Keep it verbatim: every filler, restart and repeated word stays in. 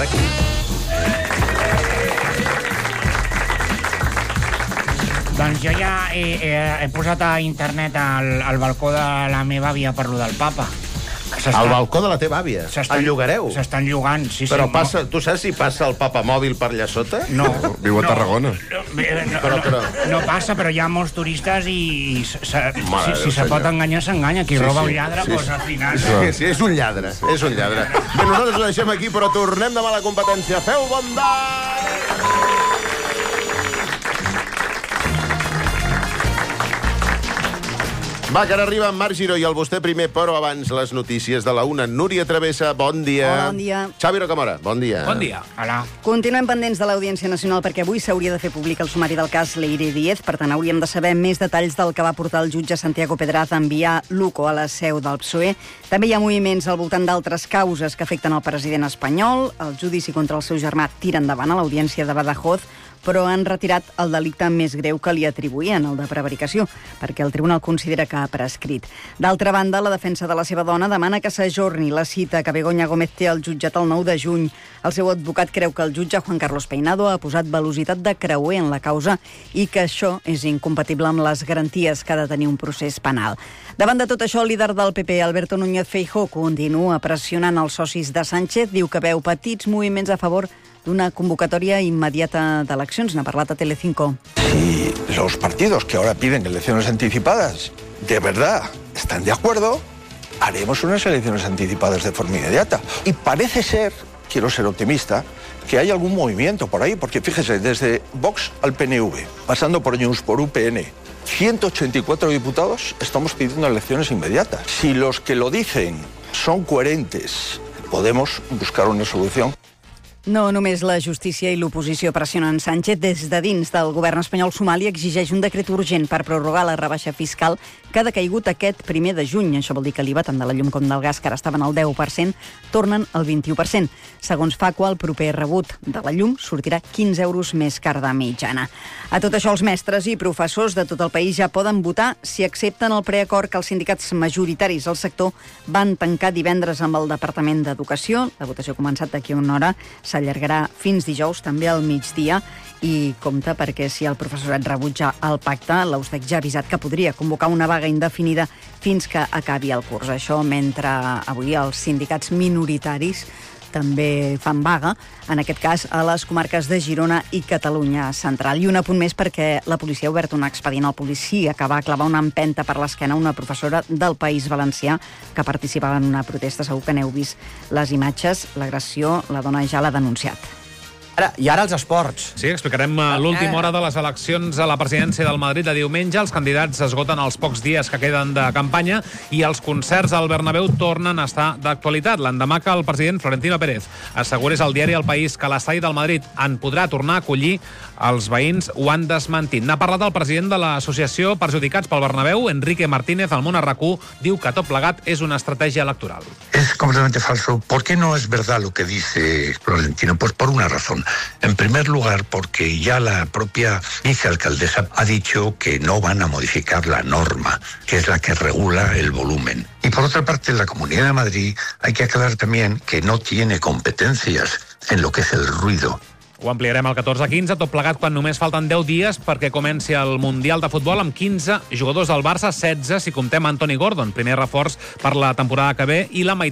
aquí. Doncs jo ja he, he, he posat a internet al, al balcó de la meva àvia per lo del papa. Al balcó de la teva àvia? El llogareu? S'estan llogant, sí, sí. Però passa, tu saps si passa el papa mòbil per allà sota? No. Viu a Tarragona. No, no, però, però... no, no passa, però hi ha molts turistes i se, si, si se pot enganyar, s'enganya. Qui sí, roba sí, un lladre, sí, doncs al final... Sí, sí, és un lladre, és un lladre. Bé, nosaltres ho deixem aquí, però tornem demà a la competència. Feu bondat! Va, que ara arriba en Marc Giró i el vostè primer, però abans les notícies de la una. Núria Travessa, bon dia. Hola, bon dia. Xavi Rocamora, bon dia. Bon dia. Hola. Continuem pendents de l'Audiència Nacional perquè avui s'hauria de fer públic el sumari del cas Leire Díez. Per tant, hauríem de saber més detalls del que va portar el jutge Santiago Pedraza a enviar l'U C O a la seu del P S O E. També hi ha moviments al voltant d'altres causes que afecten el president espanyol. El judici contra el seu germà tira endavant a l'Audiència de Badajoz, però han retirat el delicte més greu que li atribuïen, el de prevaricació, perquè el tribunal considera que ha prescrit. D'altra banda, la defensa de la seva dona demana que s'ajorni la cita que Begoña Gómez té al jutjat el nou de juny. El seu advocat creu que el jutge Juan Carlos Peinado ha posat velocitat de creuer en la causa i que això és incompatible amb les garanties que ha de tenir un procés penal. Davant de tot això, el líder del P P, Alberto Núñez Feijóo, continua pressionant els socis de Sánchez. Diu que veu petits moviments a favor d'una convocatòria immediata d'eleccions. N'ha parlat a Telecinco. Si los partidos que ahora piden elecciones anticipadas de verdad están de acuerdo, haremos unas elecciones anticipadas de forma inmediata. Y parece ser, quiero ser optimista, que hay algún movimiento por ahí, porque fíjese, desde Vox al P N V, pasando por Junts, por U P N, ciento ochenta y cuatro diputados estamos pidiendo elecciones inmediatas. Si los que lo dicen son coherentes, podemos buscar una solución. No només la justícia i l'oposició pressionen Sánchez. Des de dins del govern espanyol, Somàlia exigeix un decret urgent per prorrogar la rebaixa fiscal que ha decaigut aquest primer de juny. Això vol dir que l'I V A, tant de la llum com del gas, que ara estaven al deu per cent, tornen al vint-i-u per cent. Segons Facua, el proper rebut de la llum sortirà quinze euros més car de mitjana. A tot això, els mestres i professors de tot el país ja poden votar si accepten el preacord que els sindicats majoritaris del sector van tancar divendres amb el Departament d'Educació. La votació ha començat d'aquí una hora, s'allargarà fins dijous, també al migdia, i compte perquè si el professorat rebutja el pacte, l'U S D E C ja ha avisat que podria convocar una vaga indefinida fins que acabi el curs. Això mentre avui els sindicats minoritaris també fan vaga, en aquest cas a les comarques de Girona i Catalunya Central. I un apunt més perquè la policia ha obert un expedient al policia que va clavar una empenta per l'esquena a una professora del País Valencià que participava en una protesta. Segur que n'heu vist les imatges. L'agressió, la dona ja l'ha denunciat. Ara, I ara els esports. Sí, explicarem l'última hora de les eleccions a la presidència del Madrid de diumenge. Els candidats esgoten els pocs dies que queden de campanya i els concerts al Bernabéu tornen a estar d'actualitat. L'endemà que el president Florentino Pérez assegurés al diari El País que l'estadi del Madrid en podrà tornar a acollir, els veïns ho han desmentit. N'ha parlat el president de l'associació Perjudicats pel Bernabéu, Enrique Martínez, al Món a RAC u, diu que tot plegat és una estratègia electoral. Es completamente falso. ¿Por qué no es verdad lo que dice Florentino? Pues por una razón. En primer lugar, porque ya la propia vicealcaldesa ha dicho que no van a modificar la norma, que es la que regula el volumen. Y por otra parte, la Comunidad de Madrid hay que aclarar también que no tiene competencias en lo que es el ruido. Ho ampliarem al catorze quinze, tot plegat quan només falten deu dies perquè comenci el Mundial de Futbol amb quinze jugadors del Barça, setze si comptem Anthony Gordon, primer reforç per la temporada que ve, i la meitat